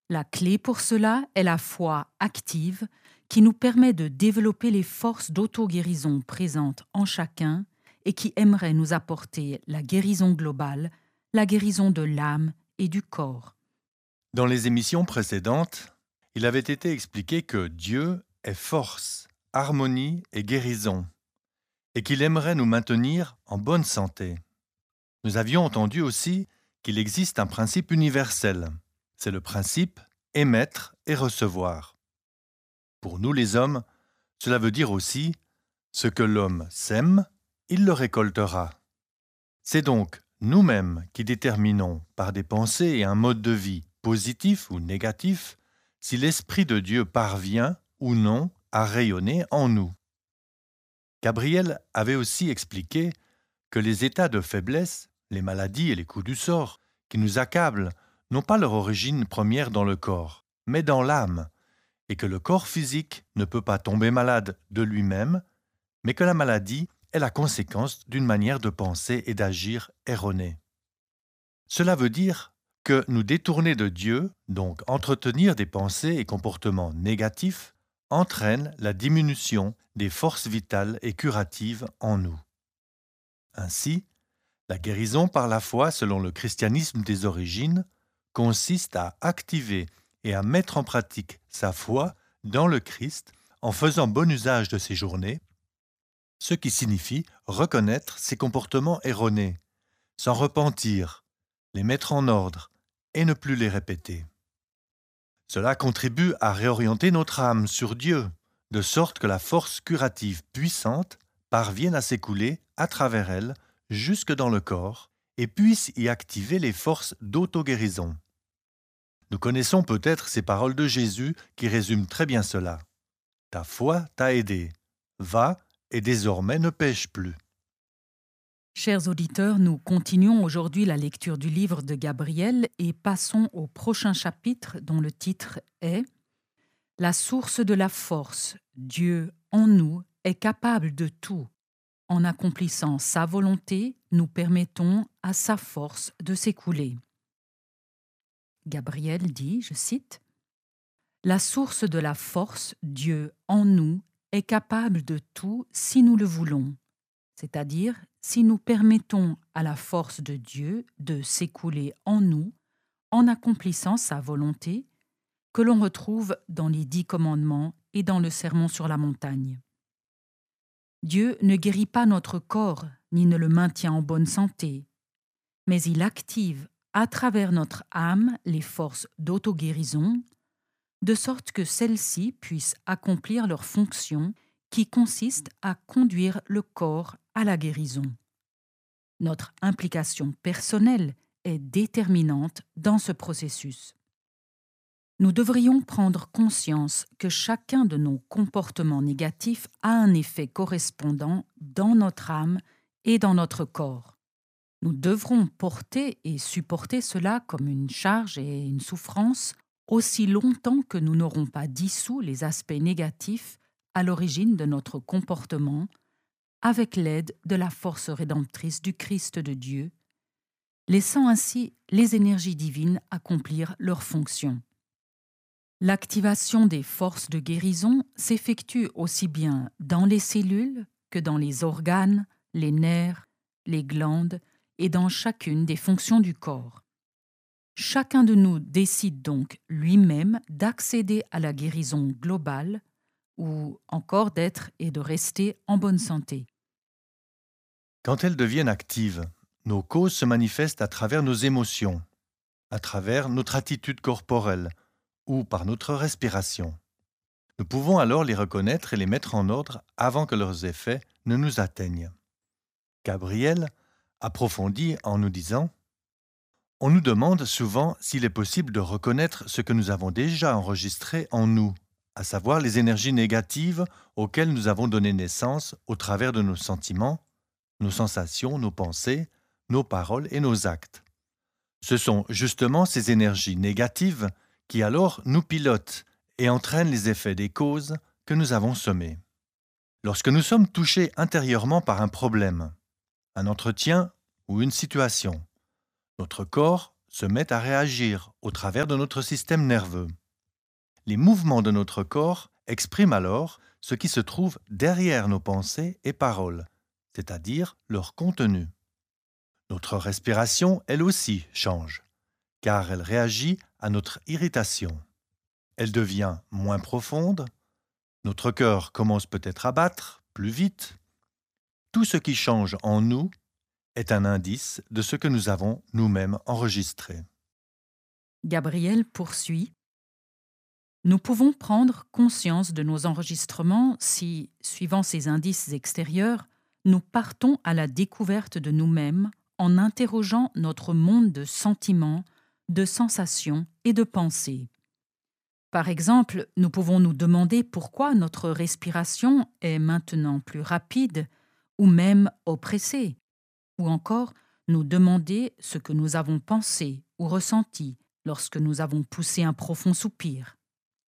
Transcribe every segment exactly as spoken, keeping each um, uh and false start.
La clé pour cela est la foi active qui nous permet de développer les forces d'auto-guérison présentes en chacun et qui aimerait nous apporter la guérison globale, la guérison de l'âme et du corps. Dans les émissions précédentes, il avait été expliqué que Dieu est force, harmonie et guérison, et qu'il aimerait nous maintenir en bonne santé. Nous avions entendu aussi qu'il existe un principe universel. C'est le principe émettre et recevoir. Pour nous les hommes, cela veut dire aussi ce que l'homme sème, il le récoltera. C'est donc nous-mêmes qui déterminons par des pensées et un mode de vie positif ou négatif si l'Esprit de Dieu parvient ou non à rayonner en nous. Gabriel avait aussi expliqué que les états de faiblesse, les maladies et les coups du sort qui nous accablent n'ont pas leur origine première dans le corps, mais dans l'âme, et que le corps physique ne peut pas tomber malade de lui-même, mais que la maladie est la conséquence d'une manière de penser et d'agir erronée. Cela veut dire que nous détourner de Dieu, donc entretenir des pensées et comportements négatifs, entraîne la diminution des forces vitales et curatives en nous. Ainsi, la guérison par la foi selon le christianisme des origines consiste à activer et à mettre en pratique sa foi dans le Christ en faisant bon usage de ses journées, ce qui signifie reconnaître ses comportements erronés, s'en repentir, les mettre en ordre et ne plus les répéter. Cela contribue à réorienter notre âme sur Dieu, de sorte que la force curative puissante parvienne à s'écouler à travers elle jusque dans le corps et puisse y activer les forces d'auto-guérison. Nous connaissons peut-être ces paroles de Jésus qui résument très bien cela. « Ta foi t'a aidé. Va et désormais ne pêche plus. » Chers auditeurs, nous continuons aujourd'hui la lecture du livre de Gabriel et passons au prochain chapitre dont le titre est « La source de la force, Dieu en nous, est capable de tout. En accomplissant sa volonté, nous permettons à sa force de s'écouler. » Gabriel dit, je cite, « La source de la force, Dieu en nous, est capable de tout si nous le voulons, c'est-à-dire si nous permettons à la force de Dieu de s'écouler en nous en accomplissant sa volonté, que l'on retrouve dans les dix commandements et dans le sermon sur la montagne. Dieu ne guérit pas notre corps ni ne le maintient en bonne santé, mais il active à travers notre âme les forces d'auto-guérison, de sorte que celles-ci puissent accomplir leur fonction qui consiste à conduire le corps à la guérison. Notre implication personnelle est déterminante dans ce processus. Nous devrions prendre conscience que chacun de nos comportements négatifs a un effet correspondant dans notre âme et dans notre corps. Nous devrons porter et supporter cela comme une charge et une souffrance aussi longtemps que nous n'aurons pas dissous les aspects négatifs à l'origine de notre comportement avec l'aide de la force rédemptrice du Christ de Dieu, laissant ainsi les énergies divines accomplir leur fonction. L'activation des forces de guérison s'effectue aussi bien dans les cellules que dans les organes, les nerfs, les glandes et dans chacune des fonctions du corps. Chacun de nous décide donc lui-même d'accéder à la guérison globale ou encore d'être et de rester en bonne santé. Quand elles deviennent actives, nos causes se manifestent à travers nos émotions, à travers notre attitude corporelle ou par notre respiration. Nous pouvons alors les reconnaître et les mettre en ordre avant que leurs effets ne nous atteignent. Gabriel approfondit en nous disant « On nous demande souvent s'il est possible de reconnaître ce que nous avons déjà enregistré en nous, à savoir les énergies négatives auxquelles nous avons donné naissance au travers de nos sentiments, nos sensations, nos pensées, nos paroles et nos actes. Ce sont justement ces énergies négatives qui alors nous pilotent et entraînent les effets des causes que nous avons semées. Lorsque nous sommes touchés intérieurement par un problème, un entretien ou une situation, notre corps se met à réagir au travers de notre système nerveux. Les mouvements de notre corps expriment alors ce qui se trouve derrière nos pensées et paroles, c'est-à-dire leur contenu. Notre respiration, elle aussi, change, car elle réagit à notre irritation. Elle devient moins profonde, notre cœur commence peut-être à battre plus vite. Tout ce qui change en nous est un indice de ce que nous avons nous-mêmes enregistré. Gabriel poursuit. Nous pouvons prendre conscience de nos enregistrements si, suivant ces indices extérieurs, nous partons à la découverte de nous-mêmes en interrogeant notre monde de sentiments, de sensations et de pensées. Par exemple, nous pouvons nous demander pourquoi notre respiration est maintenant plus rapide ou même oppressée, ou encore nous demander ce que nous avons pensé ou ressenti lorsque nous avons poussé un profond soupir.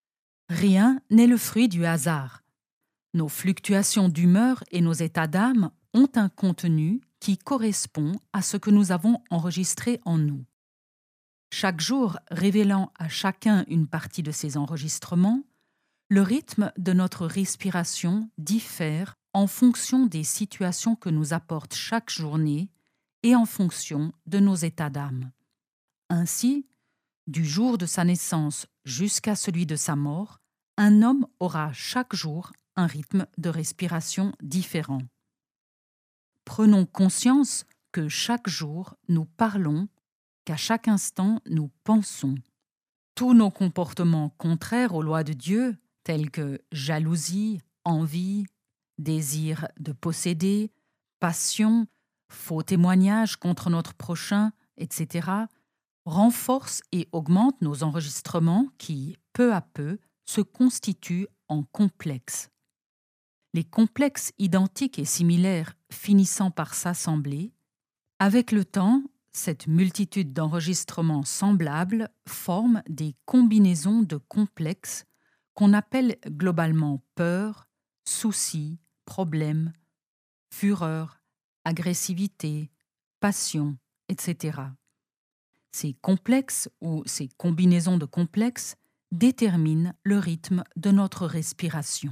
Rien n'est le fruit du hasard. Nos fluctuations d'humeur et nos états d'âme ont un contenu qui correspond à ce que nous avons enregistré en nous. Chaque jour révélant à chacun une partie de ces enregistrements, le rythme de notre respiration diffère en fonction des situations que nous apporte chaque journée et en fonction de nos états d'âme. Ainsi, du jour de sa naissance jusqu'à celui de sa mort, un homme aura chaque jour un rythme de respiration différent. Prenons conscience que chaque jour nous parlons, qu'à chaque instant nous pensons. Tous nos comportements contraires aux lois de Dieu, tels que jalousie, envie, désir de posséder, passion, faux témoignages contre notre prochain, et cetera, renforcent et augmentent nos enregistrements qui, peu à peu, se constituent en complexes. Les complexes identiques et similaires finissant par s'assembler, avec le temps, cette multitude d'enregistrements semblables forme des combinaisons de complexes qu'on appelle globalement peur, souci, problème, fureur, agressivité, passion, et cetera. Ces complexes ou ces combinaisons de complexes déterminent le rythme de notre respiration.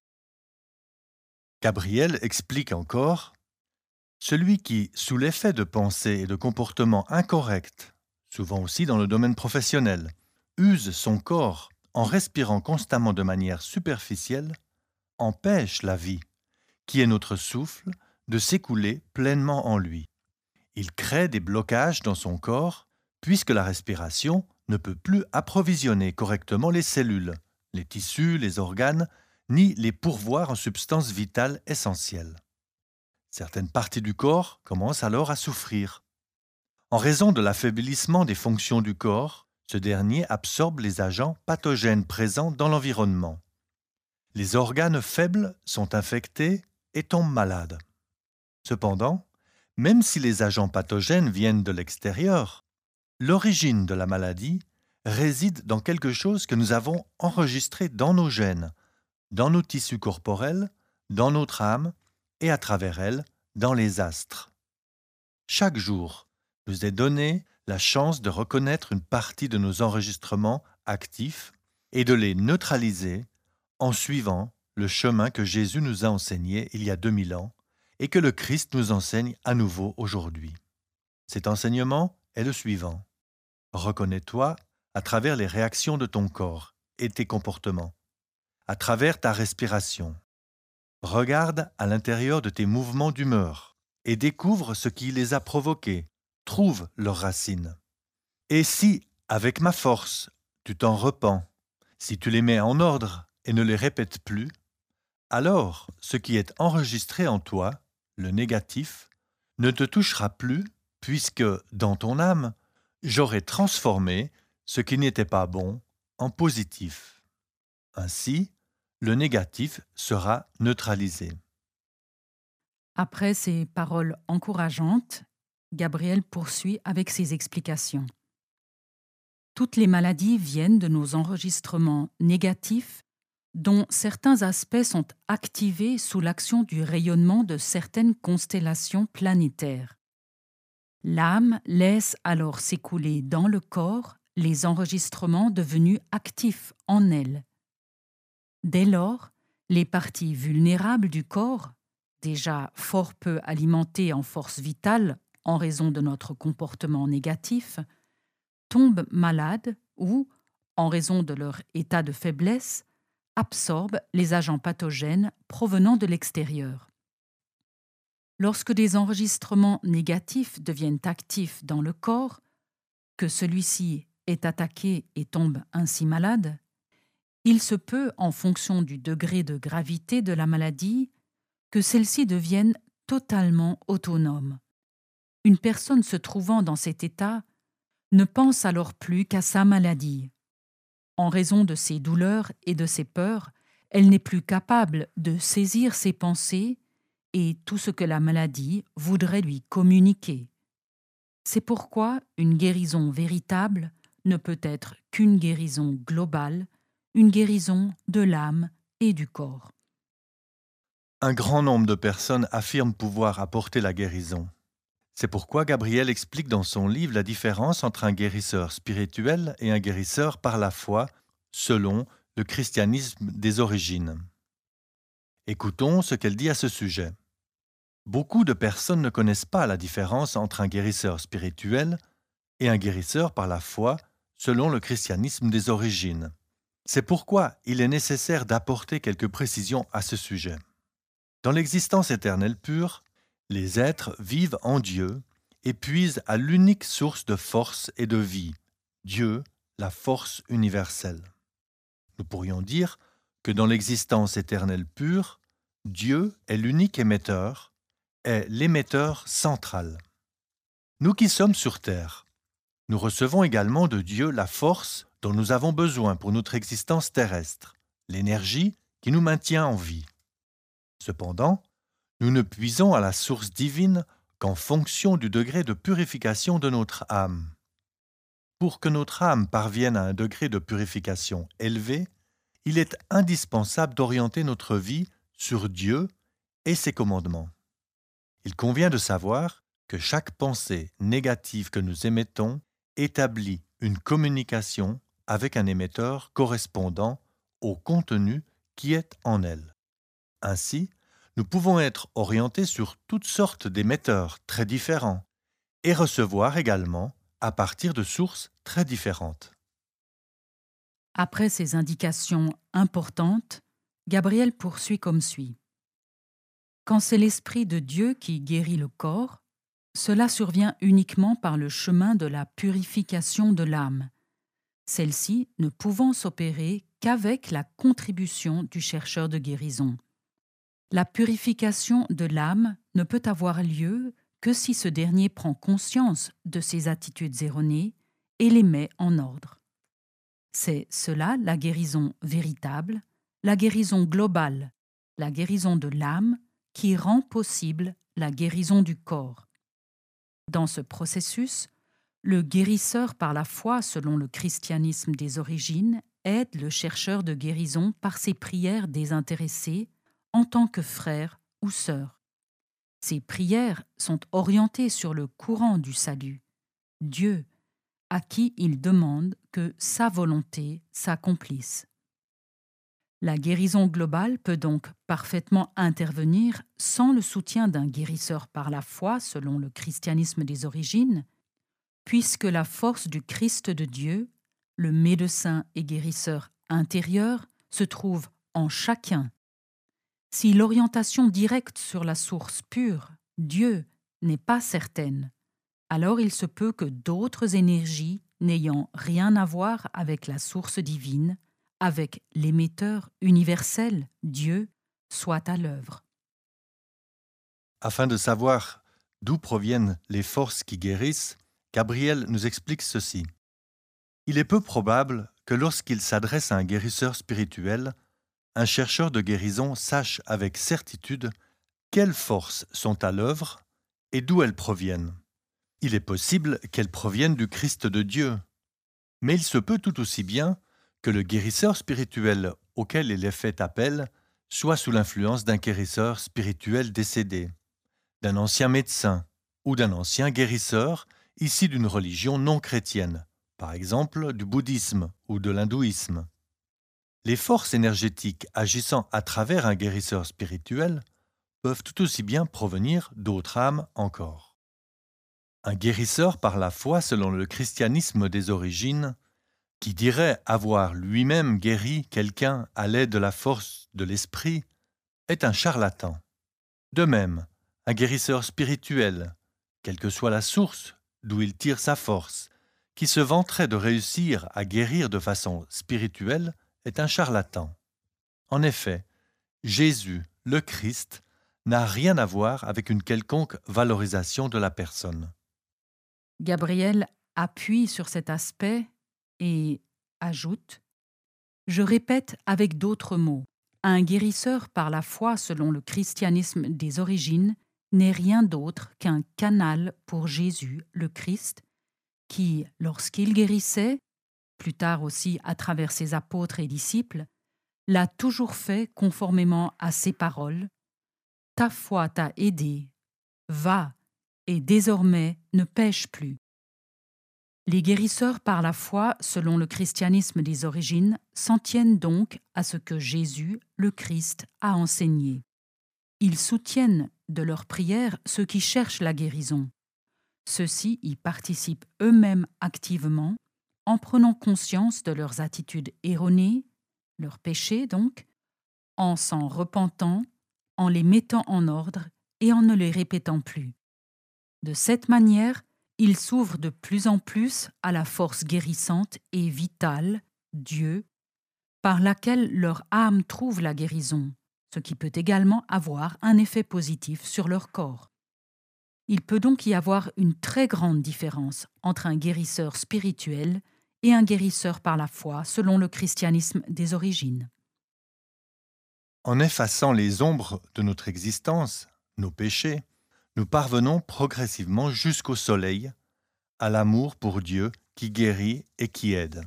Gabriel explique encore « Celui qui, sous l'effet de pensées et de comportements incorrects, souvent aussi dans le domaine professionnel, use son corps en respirant constamment de manière superficielle, empêche la vie, qui est notre souffle, de s'écouler pleinement en lui. Il crée des blocages dans son corps, puisque la respiration ne peut plus approvisionner correctement les cellules, les tissus, les organes, ni les pourvoir en substances vitales essentielles. Certaines parties du corps commencent alors à souffrir. En raison de l'affaiblissement des fonctions du corps, ce dernier absorbe les agents pathogènes présents dans l'environnement. Les organes faibles sont infectés et tombent malades. Cependant, même si les agents pathogènes viennent de l'extérieur, l'origine de la maladie réside dans quelque chose que nous avons enregistré dans nos gènes, dans nos tissus corporels, dans notre âme et à travers elle, dans les astres. Chaque jour, nous est donné la chance de reconnaître une partie de nos enregistrements actifs et de les neutraliser en suivant le chemin que Jésus nous a enseigné il y a deux mille ans et que le Christ nous enseigne à nouveau aujourd'hui. Cet enseignement est le suivant. Reconnais-toi à travers les réactions de ton corps et tes comportements, à travers ta respiration. Regarde à l'intérieur de tes mouvements d'humeur et découvre ce qui les a provoqués, trouve leurs racines. Et si, avec ma force, tu t'en repens, si tu les mets en ordre et ne les répètes plus, alors ce qui est enregistré en toi, le négatif, ne te touchera plus, puisque, dans ton âme, j'aurai transformé ce qui n'était pas bon en positif. Ainsi, le négatif sera neutralisé. Après ces paroles encourageantes, Gabriel poursuit avec ses explications. Toutes les maladies viennent de nos enregistrements négatifs dont certains aspects sont activés sous l'action du rayonnement de certaines constellations planétaires. L'âme laisse alors s'écouler dans le corps les enregistrements devenus actifs en elle. Dès lors, les parties vulnérables du corps, déjà fort peu alimentées en force vitale en raison de notre comportement négatif, tombent malades ou, en raison de leur état de faiblesse, absorbent les agents pathogènes provenant de l'extérieur. Lorsque des enregistrements négatifs deviennent actifs dans le corps, que celui-ci est attaqué et tombe ainsi malade, il se peut, en fonction du degré de gravité de la maladie, que celle-ci devienne totalement autonome. Une personne se trouvant dans cet état ne pense alors plus qu'à sa maladie. En raison de ses douleurs et de ses peurs, elle n'est plus capable de saisir ses pensées et tout ce que la maladie voudrait lui communiquer. C'est pourquoi une guérison véritable ne peut être qu'une guérison globale, une guérison de l'âme et du corps. Un grand nombre de personnes affirment pouvoir apporter la guérison. C'est pourquoi Gabriel explique dans son livre la différence entre un guérisseur spirituel et un guérisseur par la foi, selon le christianisme des origines. Écoutons ce qu'elle dit à ce sujet. Beaucoup de personnes ne connaissent pas la différence entre un guérisseur spirituel et un guérisseur par la foi, selon le christianisme des origines. C'est pourquoi il est nécessaire d'apporter quelques précisions à ce sujet. Dans l'existence éternelle pure, les êtres vivent en Dieu et puisent à l'unique source de force et de vie, Dieu, la force universelle. Nous pourrions dire que dans l'existence éternelle pure, Dieu est l'unique émetteur, est l'émetteur central. Nous qui sommes sur terre, nous recevons également de Dieu la force dont nous avons besoin pour notre existence terrestre, l'énergie qui nous maintient en vie. Cependant, nous ne puisons à la source divine qu'en fonction du degré de purification de notre âme. Pour que notre âme parvienne à un degré de purification élevé, il est indispensable d'orienter notre vie sur Dieu et ses commandements. Il convient de savoir que chaque pensée négative que nous émettons établit une communication avec un émetteur correspondant au contenu qui est en elle. Ainsi, nous pouvons être orientés sur toutes sortes d'émetteurs très différents et recevoir également à partir de sources très différentes. Après ces indications importantes, Gabriel poursuit comme suit. Quand c'est l'Esprit de Dieu qui guérit le corps, cela survient uniquement par le chemin de la purification de l'âme, celle-ci ne pouvant s'opérer qu'avec la contribution du chercheur de guérison. La purification de l'âme ne peut avoir lieu que si ce dernier prend conscience de ses attitudes erronées et les met en ordre. C'est cela la guérison véritable, la guérison globale, la guérison de l'âme qui rend possible la guérison du corps. Dans ce processus, le guérisseur par la foi selon le christianisme des origines aide le chercheur de guérison par ses prières désintéressées en tant que frère ou sœur. Ces prières sont orientées sur le courant du salut, Dieu, à qui il demande que sa volonté s'accomplisse. La guérison globale peut donc parfaitement intervenir sans le soutien d'un guérisseur par la foi selon le christianisme des origines, puisque la force du Christ de Dieu, le médecin et guérisseur intérieur, se trouve en chacun. Si l'orientation directe sur la source pure, Dieu, n'est pas certaine, alors il se peut que d'autres énergies n'ayant rien à voir avec la source divine, avec l'émetteur universel, Dieu, soient à l'œuvre. Afin de savoir d'où proviennent les forces qui guérissent, Gabriel nous explique ceci. Il est peu probable que lorsqu'il s'adresse à un guérisseur spirituel, un chercheur de guérison sache avec certitude quelles forces sont à l'œuvre et d'où elles proviennent. Il est possible qu'elles proviennent du Christ de Dieu, mais il se peut tout aussi bien que le guérisseur spirituel auquel il est fait appel soit sous l'influence d'un guérisseur spirituel décédé, d'un ancien médecin ou d'un ancien guérisseur issu d'une religion non chrétienne, par exemple du bouddhisme ou de l'hindouisme. Les forces énergétiques agissant à travers un guérisseur spirituel peuvent tout aussi bien provenir d'autres âmes encore. Un guérisseur par la foi selon le christianisme des origines, qui dirait avoir lui-même guéri quelqu'un à l'aide de la force de l'esprit, est un charlatan. De même, un guérisseur spirituel, quelle que soit la source d'où il tire sa force, qui se vanterait de réussir à guérir de façon spirituelle, est un charlatan. En effet, Jésus, le Christ, n'a rien à voir avec une quelconque valorisation de la personne. Gabriel appuie sur cet aspect et ajoute « Je répète avec d'autres mots, un guérisseur par la foi selon le christianisme des origines n'est rien d'autre qu'un canal pour Jésus, le Christ, qui, lorsqu'il guérissait, plus tard aussi à travers ses apôtres et disciples, l'a toujours fait conformément à ses paroles. Ta foi t'a aidé, va, et désormais ne pêche plus. Les guérisseurs par la foi, selon le christianisme des origines, s'en tiennent donc à ce que Jésus, le Christ, a enseigné. Ils soutiennent de leurs prières ceux qui cherchent la guérison. Ceux-ci y participent eux-mêmes activement, en prenant conscience de leurs attitudes erronées, leurs péchés donc, en s'en repentant, en les mettant en ordre et en ne les répétant plus. De cette manière, ils s'ouvrent de plus en plus à la force guérissante et vitale, Dieu, par laquelle leur âme trouve la guérison, ce qui peut également avoir un effet positif sur leur corps. Il peut donc y avoir une très grande différence entre un guérisseur spirituel et un guérisseur par la foi selon le christianisme des origines. En effaçant les ombres de notre existence, nos péchés, nous parvenons progressivement jusqu'au soleil, à l'amour pour Dieu qui guérit et qui aide.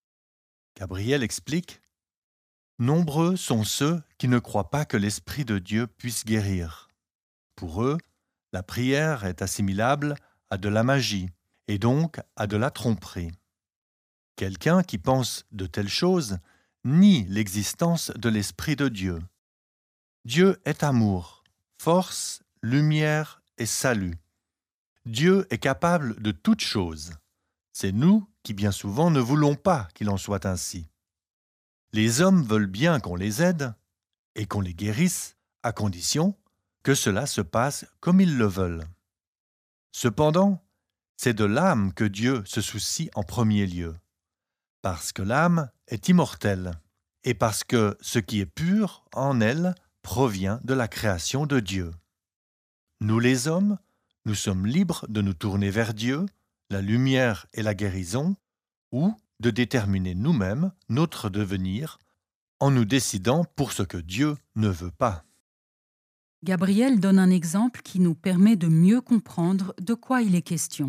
Gabriel explique « Nombreux sont ceux qui ne croient pas que l'Esprit de Dieu puisse guérir. Pour eux, la prière est assimilable à de la magie et donc à de la tromperie. Quelqu'un qui pense de telles choses nie l'existence de l'Esprit de Dieu. Dieu est amour, force, lumière et salut. Dieu est capable de toutes choses. C'est nous qui bien souvent ne voulons pas qu'il en soit ainsi. Les hommes veulent bien qu'on les aide et qu'on les guérisse, à condition que cela se passe comme ils le veulent. Cependant, c'est de l'âme que Dieu se soucie en premier lieu, parce que l'âme est immortelle et parce que ce qui est pur en elle provient de la création de Dieu. Nous les hommes, nous sommes libres de nous tourner vers Dieu, la lumière et la guérison, ou de déterminer nous-mêmes notre devenir en nous décidant pour ce que Dieu ne veut pas. Gabriel donne un exemple qui nous permet de mieux comprendre de quoi il est question.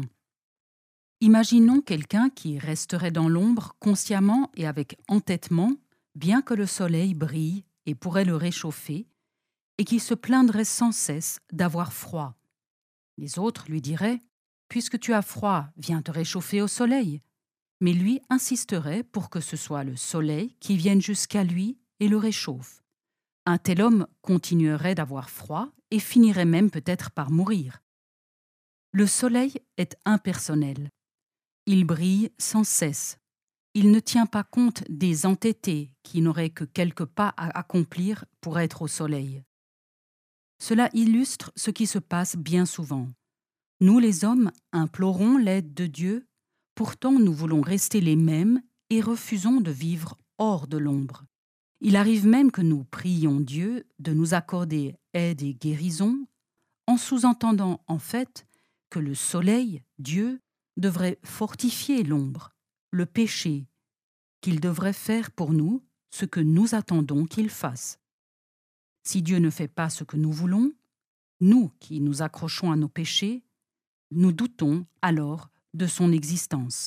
Imaginons quelqu'un qui resterait dans l'ombre consciemment et avec entêtement, bien que le soleil brille et pourrait le réchauffer, et qui se plaindrait sans cesse d'avoir froid. Les autres lui diraient « Puisque tu as froid, viens te réchauffer au soleil ». Mais lui insisterait pour que ce soit le soleil qui vienne jusqu'à lui et le réchauffe. Un tel homme continuerait d'avoir froid et finirait même peut-être par mourir. Le soleil est impersonnel. Il brille sans cesse. Il ne tient pas compte des entêtés qui n'auraient que quelques pas à accomplir pour être au soleil. Cela illustre ce qui se passe bien souvent. Nous, les hommes, implorons l'aide de Dieu, pourtant nous voulons rester les mêmes et refusons de vivre hors de l'ombre. Il arrive même que nous prions Dieu de nous accorder aide et guérison, en sous-entendant en fait que le soleil, Dieu, devrait fortifier l'ombre, le péché, qu'il devrait faire pour nous ce que nous attendons qu'il fasse. Si Dieu ne fait pas ce que nous voulons, nous qui nous accrochons à nos péchés, nous doutons alors de son existence.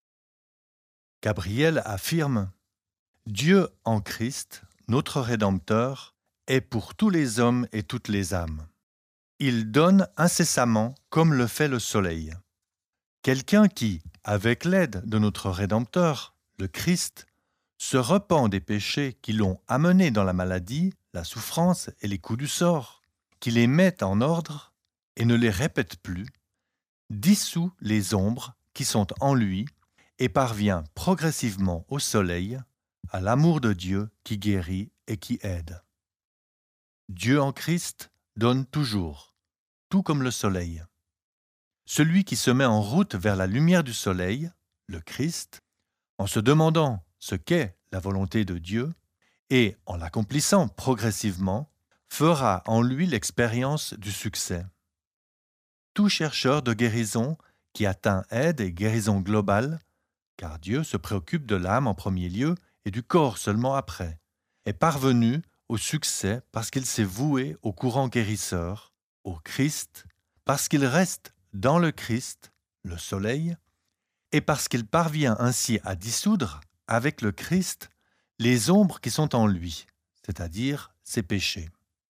Gabriel affirme « Dieu en Christ, notre Rédempteur, est pour tous les hommes et toutes les âmes. Il donne incessamment comme le fait le soleil. Quelqu'un qui, avec l'aide de notre Rédempteur, le Christ, se repent des péchés qui l'ont amené dans la maladie, la souffrance et les coups du sort, qui les met en ordre et ne les répète plus, dissout les ombres qui sont en lui et parvient progressivement au soleil, à l'amour de Dieu qui guérit et qui aide. Dieu en Christ donne toujours, tout comme le soleil. Celui qui se met en route vers la lumière du soleil, le Christ, en se demandant ce qu'est la volonté de Dieu et en l'accomplissant progressivement, fera en lui l'expérience du succès. Tout chercheur de guérison qui atteint aide et guérison globale, car Dieu se préoccupe de l'âme en premier lieu et du corps seulement après, est parvenu au succès parce qu'il s'est voué au courant guérisseur, au Christ, parce qu'il reste dans le Christ, le soleil, et parce qu'il parvient ainsi à dissoudre, avec le Christ, les ombres qui sont en lui, c'est-à-dire ses péchés.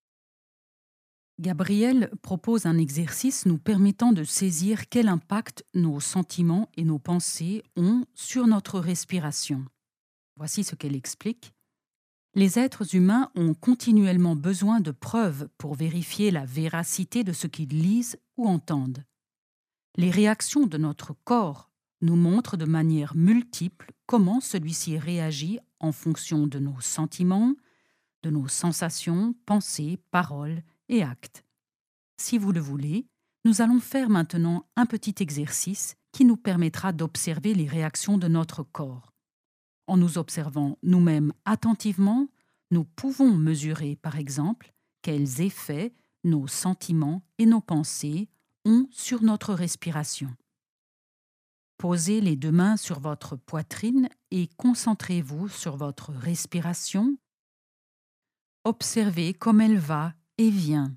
Gabriel propose un exercice nous permettant de saisir quel impact nos sentiments et nos pensées ont sur notre respiration. Voici ce qu'elle explique. Les êtres humains ont continuellement besoin de preuves pour vérifier la véracité de ce qu'ils lisent ou entendent. Les réactions de notre corps nous montrent de manière multiple comment celui-ci réagit en fonction de nos sentiments, de nos sensations, pensées, paroles et actes. Si vous le voulez, nous allons faire maintenant un petit exercice qui nous permettra d'observer les réactions de notre corps. En nous observant nous-mêmes attentivement, nous pouvons mesurer, par exemple, quels effets nos sentiments et nos pensées ont sur notre respiration. Posez les deux mains sur votre poitrine et concentrez-vous sur votre respiration. Observez comme elle va et vient.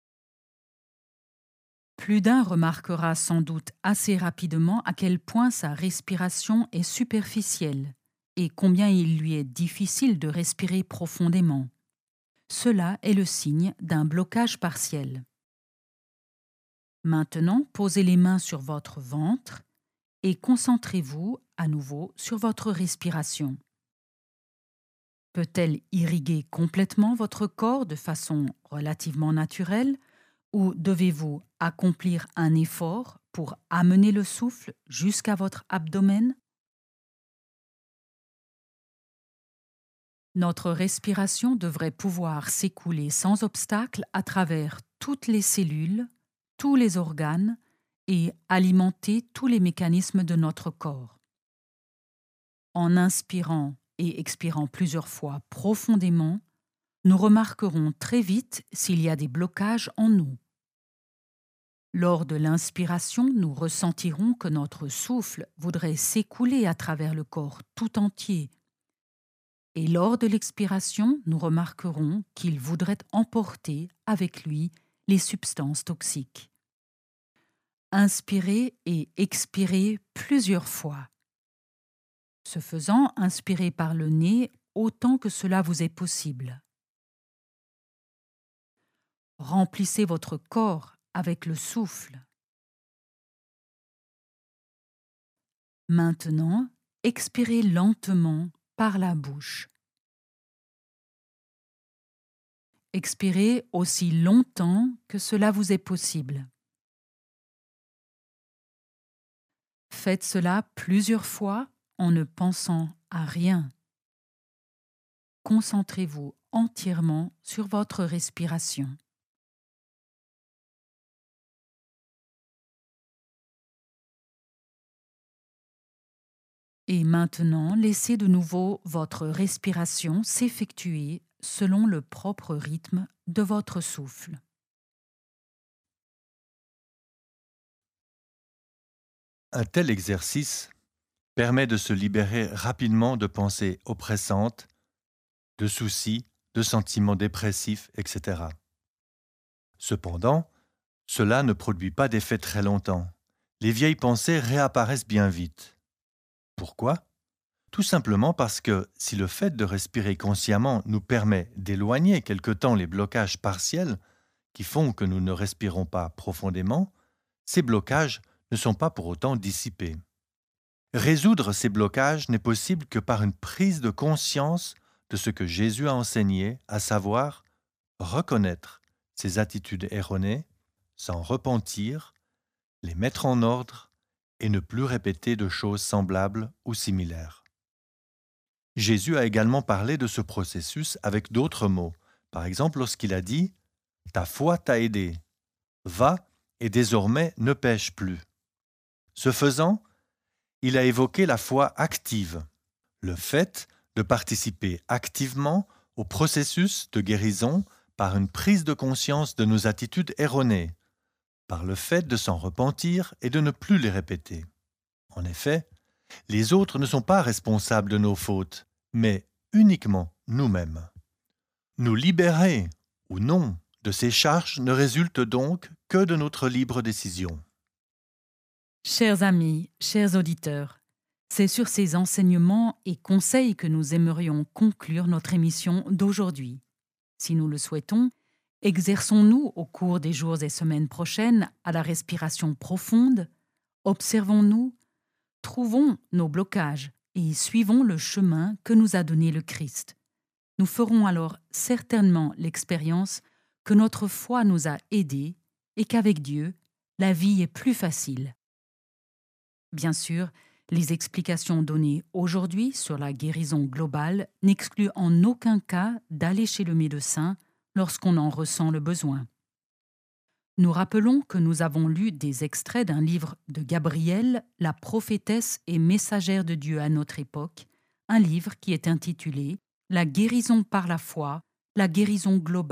Plus d'un remarquera sans doute assez rapidement à quel point sa respiration est superficielle et combien il lui est difficile de respirer profondément. Cela est le signe d'un blocage partiel. Maintenant, posez les mains sur votre ventre et concentrez-vous à nouveau sur votre respiration. Peut-elle irriguer complètement votre corps de façon relativement naturelle ou devez-vous accomplir un effort pour amener le souffle jusqu'à votre abdomen? Notre respiration devrait pouvoir s'écouler sans obstacle à travers toutes les cellules, tous les organes et alimenter tous les mécanismes de notre corps. En inspirant et expirant plusieurs fois profondément, nous remarquerons très vite s'il y a des blocages en nous. Lors de l'inspiration, nous ressentirons que notre souffle voudrait s'écouler à travers le corps tout entier. Et lors de l'expiration, nous remarquerons qu'il voudrait emporter avec lui les substances toxiques. Inspirez et expirez plusieurs fois. Ce faisant, inspirez par le nez autant que cela vous est possible. Remplissez votre corps avec le souffle. Maintenant, expirez lentement par la bouche. Expirez aussi longtemps que cela vous est possible. Faites cela plusieurs fois en ne pensant à rien. Concentrez-vous entièrement sur votre respiration. Et maintenant, laissez de nouveau votre respiration s'effectuer selon le propre rythme de votre souffle. Un tel exercice permet de se libérer rapidement de pensées oppressantes, de soucis, de sentiments dépressifs, et cetera. Cependant, cela ne produit pas d'effet très longtemps. Les vieilles pensées réapparaissent bien vite. Pourquoi ? Tout simplement parce que si le fait de respirer consciemment nous permet d'éloigner quelque temps les blocages partiels qui font que nous ne respirons pas profondément, ces blocages ne sont pas pour autant dissipés. Résoudre ces blocages n'est possible que par une prise de conscience de ce que Jésus a enseigné, à savoir reconnaître ses attitudes erronées, s'en repentir, les mettre en ordre et ne plus répéter de choses semblables ou similaires. Jésus a également parlé de ce processus avec d'autres mots. Par exemple, lorsqu'il a dit « Ta foi t'a aidé. Va et désormais ne pêche plus. » Ce faisant, il a évoqué la foi active, le fait de participer activement au processus de guérison par une prise de conscience de nos attitudes erronées, par le fait de s'en repentir et de ne plus les répéter. En effet, les autres ne sont pas responsables de nos fautes, mais uniquement nous-mêmes. Nous libérer ou non de ces charges ne résulte donc que de notre libre décision. Chers amis, chers auditeurs, c'est sur ces enseignements et conseils que nous aimerions conclure notre émission d'aujourd'hui. Si nous le souhaitons, exerçons-nous au cours des jours et semaines prochaines à la respiration profonde, observons-nous, trouvons nos blocages et suivons le chemin que nous a donné le Christ. Nous ferons alors certainement l'expérience que notre foi nous a aidés et qu'avec Dieu, la vie est plus facile. Bien sûr, les explications données aujourd'hui sur la guérison globale n'excluent en aucun cas d'aller chez le médecin lorsqu'on en ressent le besoin. Nous rappelons que nous avons lu des extraits d'un livre de Gabrielle, la prophétesse et messagère de Dieu à notre époque, un livre qui est intitulé « La guérison par la foi, la guérison globale ».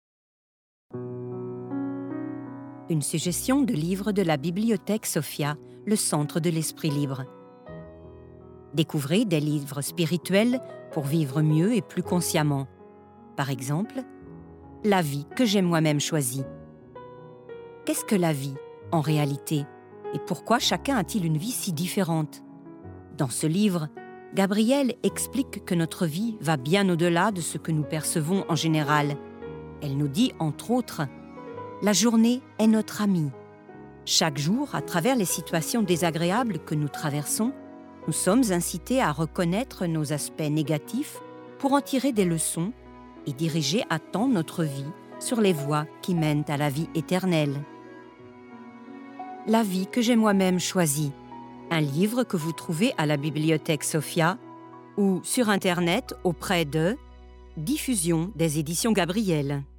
Une suggestion de livre de la Bibliothèque Sophia, le centre de l'esprit libre. Découvrez des livres spirituels pour vivre mieux et plus consciemment. Par exemple, La vie que j'ai moi-même choisie. Qu'est-ce que la vie, en réalité, et pourquoi chacun a-t-il une vie si différente? Dans ce livre, Gabrielle explique que notre vie va bien au-delà de ce que nous percevons en général. Elle nous dit, entre autres, « La journée est notre amie. Chaque jour, à travers les situations désagréables que nous traversons, nous sommes incités à reconnaître nos aspects négatifs pour en tirer des leçons et diriger à temps notre vie sur les voies qui mènent à la vie éternelle. » La vie que j'ai moi-même choisie, un livre que vous trouvez à la Bibliothèque Sophia ou sur Internet auprès de Diffusion des éditions Gabrielle.